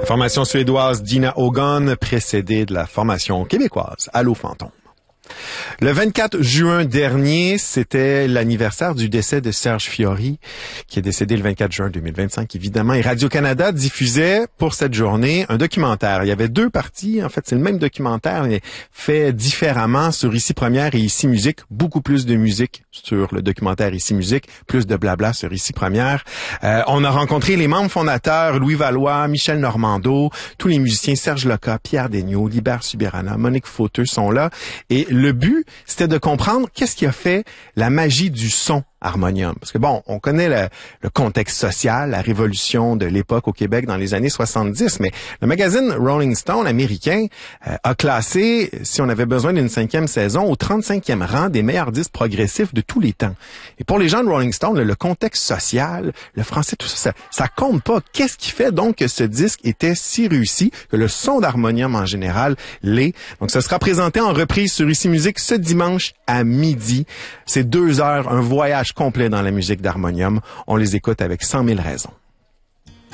La formation suédoise Dina Hogan précédée de la formation québécoise Allô Fantôme. Le 24 juin dernier, c'était l'anniversaire du décès de Serge Fiori, qui est décédé le 24 juin 2025, évidemment. Et Radio-Canada diffusait pour cette journée un documentaire. Il y avait deux parties. En fait, c'est le même documentaire, mais fait différemment sur Ici Première et Ici Musique. Beaucoup plus de musique sur le documentaire Ici Musique, plus de blabla sur Ici Première. On a rencontré les membres fondateurs, Louis Valois, Michel Normando, tous les musiciens, Serge Loca, Pierre Desniaux, Libert Subirana, Monique Fauteux sont là. Et le but, c'était de comprendre qu'est-ce qui a fait la magie du son harmonium. Parce que bon, on connaît le contexte social, la révolution de l'époque au Québec dans les années 70, mais le magazine Rolling Stone américain a classé, si on avait besoin d'une 5e saison, au 35e rang des meilleurs disques progressifs de tous les temps. Et pour les gens de Rolling Stone, le contexte social, le français, tout ça, ça compte pas. Qu'est-ce qui fait donc que ce disque était si réussi, que le son d'harmonium en général l'est? Donc, ce sera présenté en reprise sur Ici Musique ce dimanche à midi. C'est 2 heures, un voyage complet dans la musique d'harmonium. On les écoute avec 100 000 raisons.